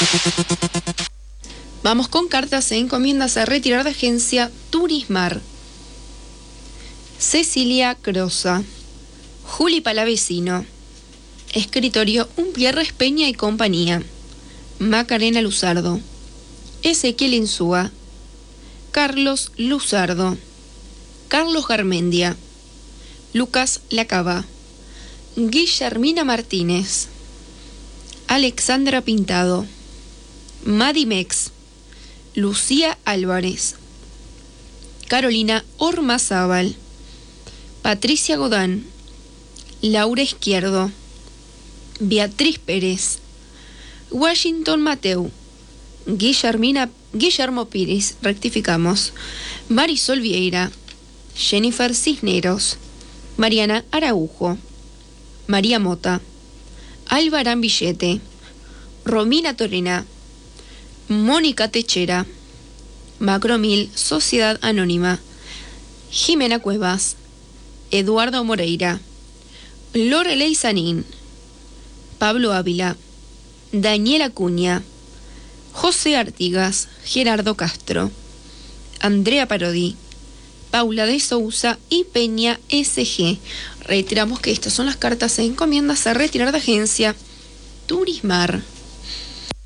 Vamos con cartas e encomiendas a retirar de agencia Turismar. Cecilia Crosa, Juli Palavecino, Escritorio Umpierres Peña y Compañía, Macarena Luzardo, Ezequiel Insúa, Carlos Luzardo, Carlos Garmendia, Lucas Lacaba, Guillermina Martínez, Alexandra Pintado, Madimex, Lucía Álvarez, Carolina Ormazábal, Patricia Godán, Laura Izquierdo, Beatriz Pérez, Washington Mateu, Guillermo Pires, rectificamos, Marisol Vieira, Jennifer Cisneros, Mariana Araujo, María Mota, Alvarán Villete, Romina Torena, Mónica Techera, Macromil Sociedad Anónima, Jimena Cuevas, Eduardo Moreira, Lorelei Sanín, Pablo Ávila, Daniela Acuña, José Artigas, Gerardo Castro, Andrea Parodi, Paula de Sousa y Peña SG. Reiteramos que estas son las cartas e encomiendas a retirar de agencia Turismar.